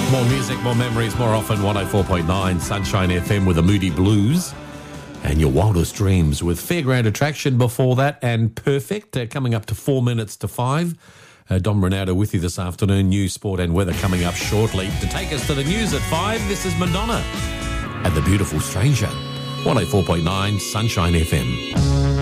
More music, more memories, more often 104.9 Sunshine FM with the Moody Blues and Your Wildest Dreams with Fairground Attraction before that and Perfect coming up to 4 minutes to 5. Dom Ronaldo with you this afternoon. News, sport and weather coming up shortly. To take us to the news at 5, this is Madonna and The Beautiful Stranger. 104.9 Sunshine FM.